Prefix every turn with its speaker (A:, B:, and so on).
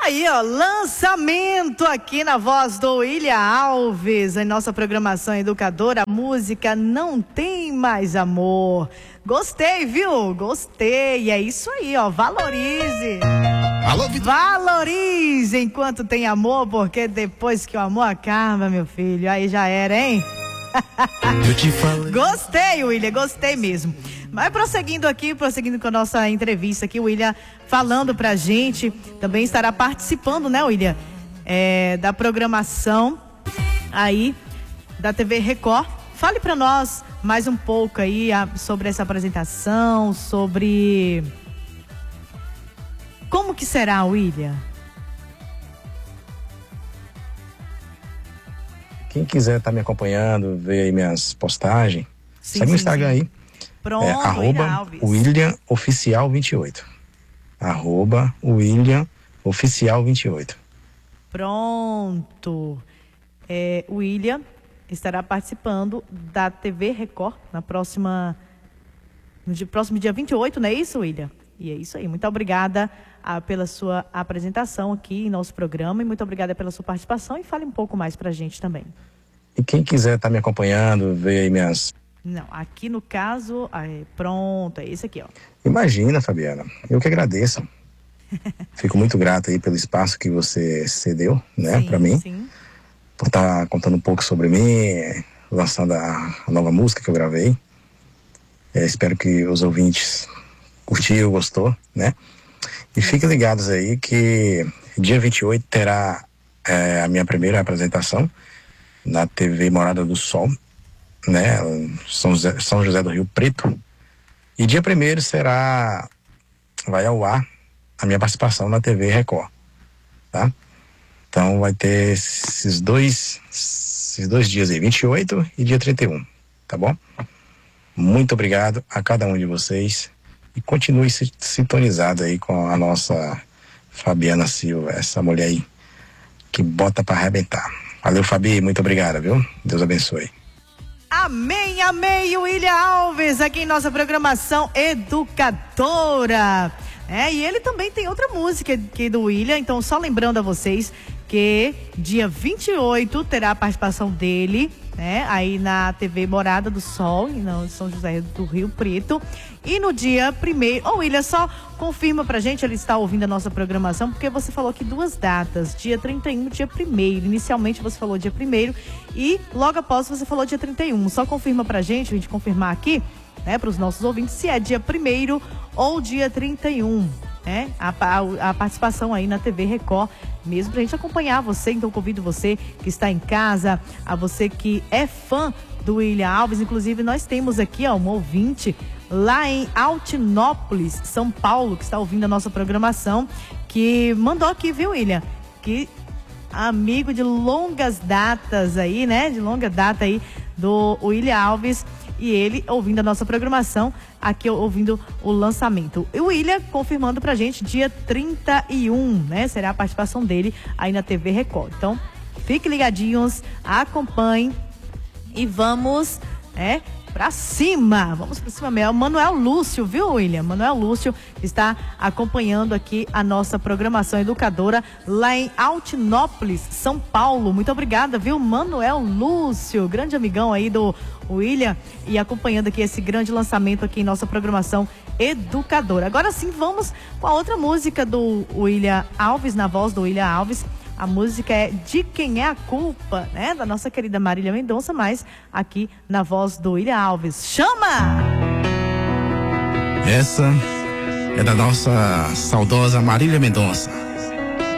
A: Aí, ó, lançamento aqui na voz do William Alves, em nossa programação educadora, a música Não Tem Mais Amor. Gostei, viu? Gostei. É isso aí, ó, valorize.
B: Alô, Vitor.
A: Valorize enquanto tem amor, porque depois que o amor acaba, meu filho, aí já era, hein?
B: Eu te falei.
A: Gostei, William, gostei mesmo. Mas prosseguindo com a nossa entrevista aqui, o William falando pra gente, também estará participando, né, William, da programação aí da TV Record. Fale pra nós mais um pouco aí sobre essa apresentação, sobre como que será, William?
C: Quem quiser estar me acompanhando, ver aí minhas postagens, segue no Instagram aí.
A: Pronto,
C: @William William Oficial 28. @William Oficial 28.
A: Pronto. O William estará participando da TV Record no próximo dia 28, não é isso, William? E é isso aí. Muito obrigada pela sua apresentação aqui em nosso programa e muito obrigada pela sua participação. E fale um pouco mais pra gente também.
C: E quem quiser estar me acompanhando, ver aí minhas...
A: Não, aqui no caso, pronto, é esse aqui, ó.
C: Imagina, Fabiana, eu que agradeço. Fico muito grato aí pelo espaço que você cedeu, né, pra mim.
A: Sim.
C: Por estar contando um pouco sobre mim, lançando a nova música que eu gravei. Espero que os ouvintes curtiu, gostou, né? E fiquem ligados aí que dia 28 terá a minha primeira apresentação na TV Morada do Sol, né? São José do Rio Preto. E dia 1º vai ao ar a minha participação na TV Record, tá? Então vai ter esses dois dias aí, 28 e dia 31, tá bom? Muito obrigado a cada um de vocês e continue sintonizado aí com a nossa Fabiana Silva, essa mulher aí que bota pra arrebentar. Valeu, Fabi, muito obrigado, viu? Deus abençoe.
A: Amém, amém, William Alves, aqui em nossa programação educadora. E ele também tem outra música aqui do William, então só lembrando a vocês que dia 28 terá a participação dele, né, aí na TV Morada do Sol, em São José do Rio Preto. E no dia 1º, William, só confirma pra gente, ele está ouvindo a nossa programação, porque você falou aqui duas datas, dia 31 e dia 1º. Inicialmente você falou dia 1º e logo após você falou dia 31. Só confirma pra gente, a gente confirmar aqui, né, para os nossos ouvintes, se é dia 1º ou dia 31, né, a participação aí na TV Record, mesmo pra gente acompanhar você. Então convido você que está em casa, a você que é fã do William Alves. Inclusive nós temos aqui, ó, um ouvinte lá em Altinópolis, São Paulo, que está ouvindo a nossa programação, que mandou aqui, viu, William? Que amigo de longas datas aí, né, de longa data aí do William Alves. E ele ouvindo a nossa programação, aqui ouvindo o lançamento. E o William confirmando pra gente dia 31, né? Será a participação dele aí na TV Record. Então, fiquem ligadinhos, acompanhem e vamos, pra cima. Vamos pra cima mesmo. Manuel Lúcio, viu, William? Manuel Lúcio está acompanhando aqui a nossa programação educadora lá em Altinópolis, São Paulo. Muito obrigada, viu, Manuel Lúcio, grande amigão aí do William, e acompanhando aqui esse grande lançamento aqui em nossa programação educadora. Agora sim, vamos com a outra música do William Alves, na voz do William Alves. A música é De Quem É a Culpa, né? Da nossa querida Marília Mendonça, mas aqui na voz do William Alves. Chama!
B: Essa é da nossa saudosa Marília Mendonça.